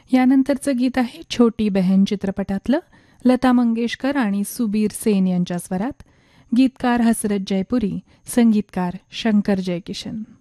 यानंतरचं गीत आहे छोटी बहन चित्रपटातलं, लता मंगेशकर आणि सुबीर सेन यांच्या स्वरात. गीतकार हसरत जयपुरी, संगीतकार शंकर जयकिशन.